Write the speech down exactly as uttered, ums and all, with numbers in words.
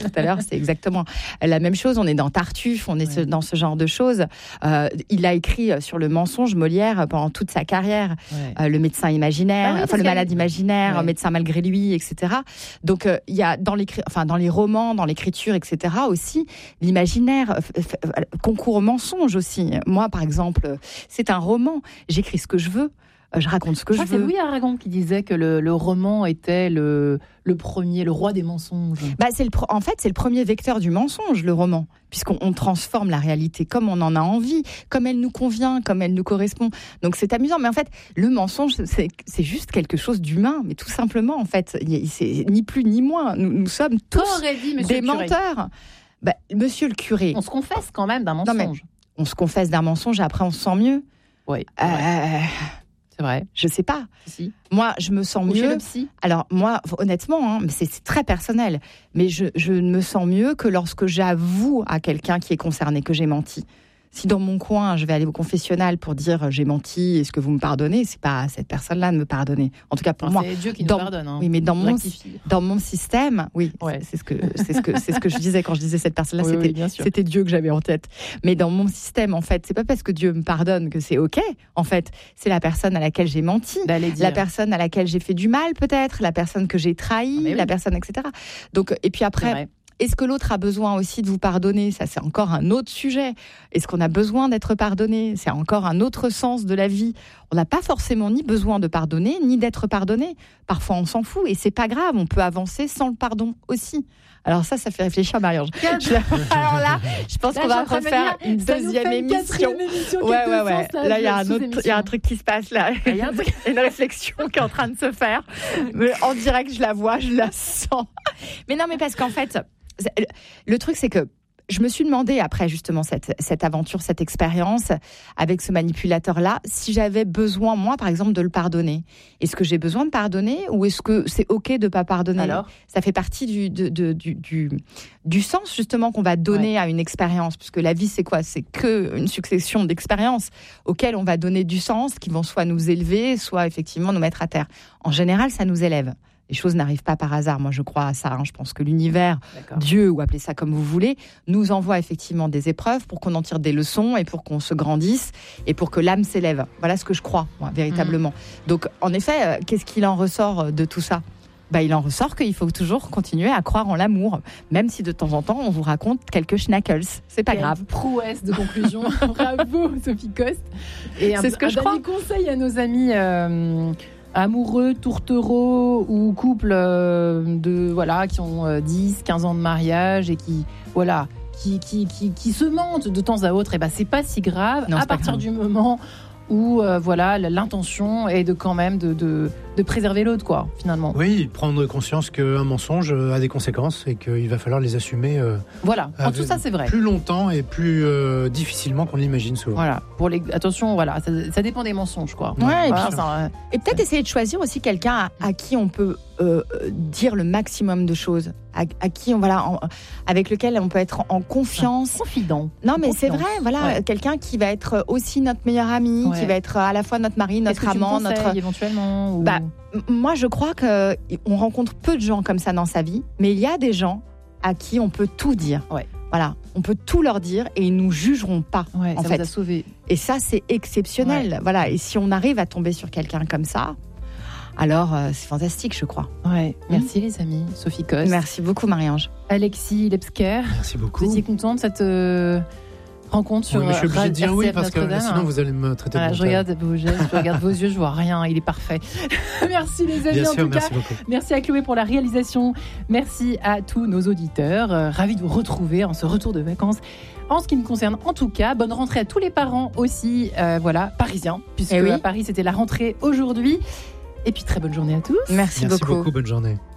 tout à l'heure, c'est exactement la même chose. On est dans Tartuffe, on est ouais. ce, dans ce genre de choses. Euh, il a écrit sur le mensonge, Molière, pendant toute sa carrière. Ouais. Euh, le médecin imaginaire, ah oui, enfin le malade imaginaire, ouais. médecin malgré lui, et cetera. Donc il euh, y a dans les, enfin, dans les romans, dans l'écriture, et cetera aussi, l'imaginaire f- f- concourt au mensonge aussi. Moi, par exemple, c'est un roman. J'écris ce que je veux. Je raconte ce que je, je veux. C'est Louis Aragon qui disait que le, le roman était le, le premier, le roi des mensonges. Bah, c'est le, en fait, c'est le premier vecteur du mensonge, le roman, puisqu'on on transforme la réalité comme on en a envie, comme elle nous convient, comme elle nous correspond. Donc c'est amusant, mais en fait, le mensonge, c'est, c'est juste quelque chose d'humain, mais tout simplement, en fait, c'est ni plus ni moins. Nous, nous sommes tous dit, des menteurs. Bah, monsieur le curé. On se confesse quand même d'un mensonge. Non, on se confesse d'un mensonge et après on se sent mieux. Oui. Euh, ouais. C'est vrai. Je sais pas. Si. Moi, je me sens Ou mieux. Le psy. Alors, moi, honnêtement, hein, mais c'est, c'est très personnel. Mais je, je me sens mieux que lorsque j'avoue à quelqu'un qui est concerné que j'ai menti. Si dans mon coin, je vais aller au confessionnal pour dire j'ai menti, est-ce que vous me pardonnez ? C'est pas à cette personne-là de me pardonner. En tout cas pour enfin, moi. C'est Dieu qui dans, nous pardonne. Hein. Oui, mais dans mon, dans mon système, oui, ouais. c'est ce que c'est ce que c'est ce que je disais quand je disais cette personne-là, oui, c'était oui, c'était Dieu que j'avais en tête. Mais dans mon système, en fait, c'est pas parce que Dieu me pardonne que c'est ok. En fait, c'est la personne à laquelle j'ai menti, la personne à laquelle j'ai fait du mal, peut-être, la personne que j'ai trahi, oui. la personne, et cetera. Donc, et puis après. Est-ce que l'autre a besoin aussi de vous pardonner ? Ça, c'est encore un autre sujet. Est-ce qu'on a besoin d'être pardonné ? C'est encore un autre sens de la vie. On n'a pas forcément ni besoin de pardonner, ni d'être pardonné. Parfois, on s'en fout et c'est pas grave. On peut avancer sans le pardon aussi. Alors ça, ça fait réfléchir Marie-Ange. Je... Alors là, je pense là, qu'on va refaire une deuxième une émission. émission. Ouais, ouais, ouais. Sens, là, là, il y a un autre, il y a un truc qui se passe là. Il y a un truc... une réflexion qui est en train de se faire. Mais en direct, je la vois, je la sens. Mais non, mais parce qu'en fait, le truc, c'est que je me suis demandé, après justement cette, cette aventure, cette expérience avec ce manipulateur-là, si j'avais besoin, moi, par exemple, de le pardonner. Est-ce que j'ai besoin de pardonner ou est-ce que c'est OK de ne pas pardonner ? Alors ? Ça fait partie du, de, de, du, du, du sens, justement, qu'on va donner ouais. à une expérience. Puisque la vie, c'est quoi ? C'est qu'une succession d'expériences auxquelles on va donner du sens, qui vont soit nous élever, soit effectivement nous mettre à terre. En général, ça nous élève. Les choses n'arrivent pas par hasard, moi je crois à ça. Hein. Je pense que l'univers, D'accord. Dieu, ou appelez ça comme vous voulez, nous envoie effectivement des épreuves pour qu'on en tire des leçons et pour qu'on se grandisse et pour que l'âme s'élève. Voilà ce que je crois, moi, véritablement. Mmh. Donc, en effet, euh, qu'est-ce qu'il en ressort de tout ça ? Bah, il en ressort qu'il faut toujours continuer à croire en l'amour, même si de temps en temps, on vous raconte quelques schnackles. C'est pas Quelle grave. Prouesse de conclusion. Bravo, Sophie Coste. Et C'est un, ce que un je crois. dernier conseil à nos amis... Euh... amoureux, tourtereaux ou couples euh, de voilà qui ont euh, dix, quinze ans de mariage et qui voilà qui qui qui, qui se mentent de temps à autre, et ben c'est pas si grave non, à partir grave. du moment où euh, voilà l'intention est de quand même de, de de préserver l'autre, quoi, finalement. Oui, prendre conscience qu'un mensonge a des conséquences et qu'il va falloir les assumer. Euh, voilà, en tout ça c'est vrai. Plus longtemps et plus euh, difficilement qu'on l'imagine souvent. Voilà, pour les attention, voilà, ça, ça dépend des mensonges, quoi. Ouais, voilà, et, puis, ça, et peut-être ouais. essayer de choisir aussi quelqu'un à, à qui on peut euh, dire le maximum de choses, à, à qui on voilà, en, avec lequel on peut être en confiance, un confident. Non, mais confiance. c'est vrai, voilà, ouais. quelqu'un qui va être aussi notre meilleur ami, ouais. qui va être à la fois notre mari, notre Est-ce que amant, tu me conseilles, notre éventuellement. Ou... Bah, moi, je crois que on rencontre peu de gens comme ça dans sa vie, mais il y a des gens à qui on peut tout dire. Ouais. Voilà, on peut tout leur dire et ils nous jugeront pas. Ouais, en ça fait. vous a sauvé. Et ça, c'est exceptionnel. Ouais. Voilà, et si on arrive à tomber sur quelqu'un comme ça, alors euh, c'est fantastique, je crois. Ouais. Merci mmh. les amis, Sophie Coste. Merci beaucoup, Marie-Ange. Alexis Lebsker. Merci beaucoup. Vous étiez contente de cette euh, rencontre sur oui, mais je suis obligée de dire R C F oui parce que Notre-Dame, sinon vous allez me traiter voilà, de je regarde, vos yeux, je regarde vos yeux, je vois rien, il est parfait. Merci les amis. Bien en sûr, tout merci cas. beaucoup. Merci à Chloé pour la réalisation. Merci à tous nos auditeurs. Euh, ravis de vous retrouver en ce retour de vacances. En ce qui me concerne, en tout cas, bonne rentrée à tous les parents aussi, euh, voilà, parisiens, puisque oui. à Paris c'était la rentrée aujourd'hui. Et puis très bonne journée à tous. Merci, merci beaucoup. beaucoup, bonne journée.